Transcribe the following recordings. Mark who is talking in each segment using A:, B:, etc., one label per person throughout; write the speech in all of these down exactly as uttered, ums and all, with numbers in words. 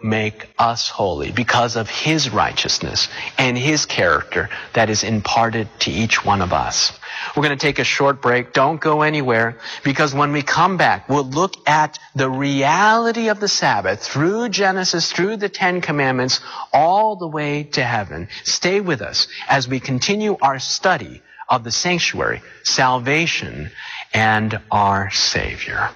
A: make us holy because of his righteousness and his character that is imparted to each one of us. We're going to take a short break. Don't go anywhere, because when we come back, we'll look at the reality of the Sabbath through Genesis, through the Ten Commandments, all the way to heaven. Stay with us as we continue our study of the sanctuary, salvation, and our Savior.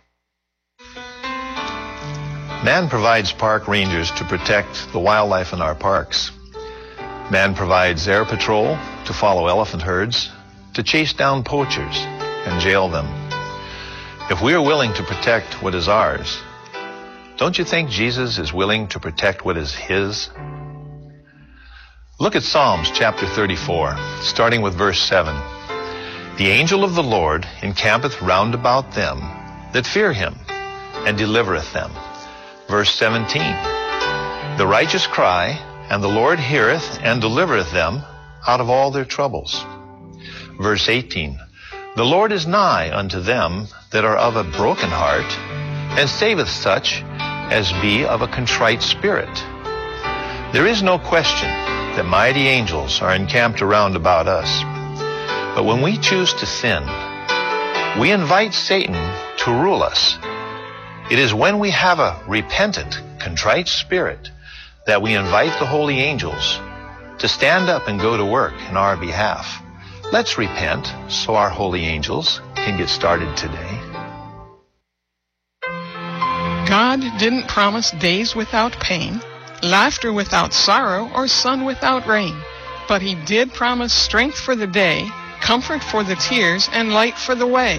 B: Man provides park rangers to protect the wildlife in our parks. Man provides air patrol to follow elephant herds, to chase down poachers and jail them. If we are willing to protect what is ours, don't you think Jesus is willing to protect what is his? Look at Psalms chapter thirty-four, starting with verse seven. The angel of the Lord encampeth round about them that fear him, and delivereth them. Verse seventeen. The righteous cry, and the Lord heareth and delivereth them out of all their troubles. Verse eighteen. The Lord is nigh unto them that are of a broken heart, and saveth such as be of a contrite spirit. There is no question that mighty angels are encamped around about us. But when we choose to sin, we invite Satan to rule us. It is when we have a repentant, contrite spirit that we invite the holy angels to stand up and go to work in our behalf. Let's repent so our holy angels can get started today.
C: God didn't promise days without pain, laughter without sorrow, or sun without rain. But he did promise strength for the day, comfort for the tears, and light for the way.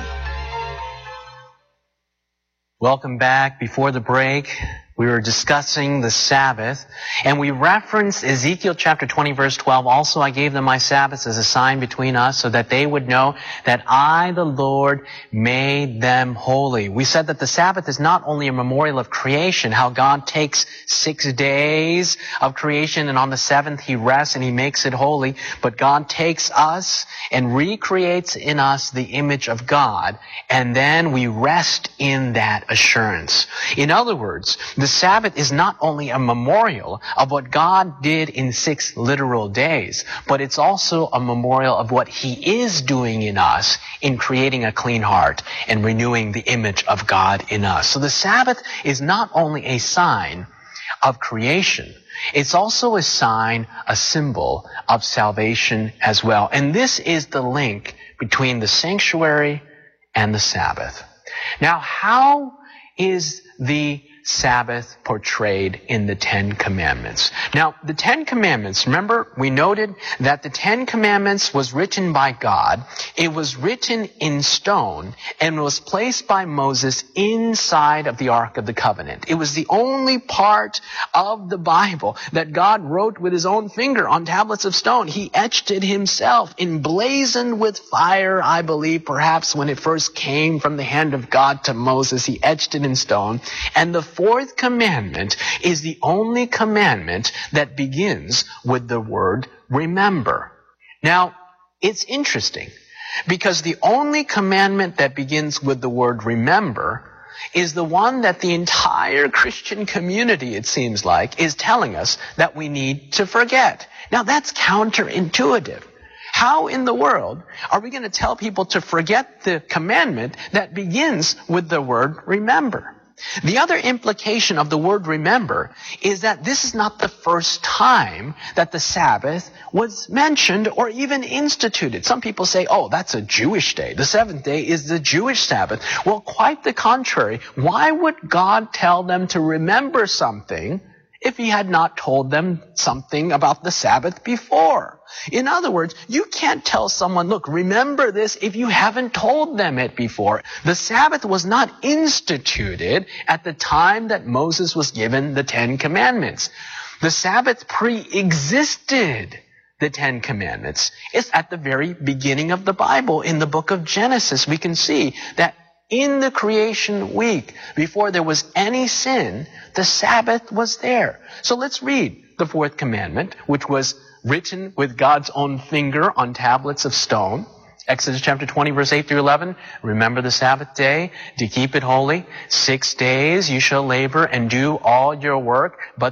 A: Welcome back. Before the break, we were discussing the Sabbath, and we referenced Ezekiel chapter twenty, verse twelve. Also, I gave them my Sabbaths as a sign between us, so that they would know that I, the Lord, made them holy. We said that the Sabbath is not only a memorial of creation, how God takes six days of creation, and on the seventh he rests and he makes it holy, but God takes us and recreates in us the image of God, and then we rest in that assurance. In other words, the Sabbath is not only a memorial of what God did in six literal days, but it's also a memorial of what he is doing in us in creating a clean heart and renewing the image of God in us. So the Sabbath is not only a sign of creation, it's also a sign, a symbol of salvation as well. And this is the link between the sanctuary and the Sabbath. Now, how is the Sabbath portrayed in the Ten Commandments? Now, the Ten Commandments, remember, we noted that the Ten Commandments was written by God. It was written in stone and was placed by Moses inside of the Ark of the Covenant. It was the only part of the Bible that God wrote with his own finger on tablets of stone. He etched it himself, emblazoned with fire, I believe, perhaps when it first came from the hand of God to Moses. He etched it in stone. And the fourth commandment is the only commandment that begins with the word remember. Now, it's interesting because the only commandment that begins with the word remember is the one that the entire Christian community, it seems like, is telling us that we need to forget. Now, that's counterintuitive. How in the world are we going to tell people to forget the commandment that begins with the word remember? The other implication of the word remember is that this is not the first time that the Sabbath was mentioned or even instituted. Some people say, oh, that's a Jewish day. The seventh day is the Jewish Sabbath. Well, quite the contrary. Why would God tell them to remember something if he had not told them something about the Sabbath before? In other words, you can't tell someone, look, remember this if you haven't told them it before. The Sabbath was not instituted at the time that Moses was given the Ten Commandments. The Sabbath pre-existed the Ten Commandments. It's at the very beginning of the Bible. In the book of Genesis, we can see that in the creation week, before there was any sin, the Sabbath was there. So let's read the fourth commandment, which was written with God's own finger on tablets of stone. Exodus chapter twenty, verse eight through eleven. Remember the Sabbath day to keep it holy. Six days you shall labor and do all your work, but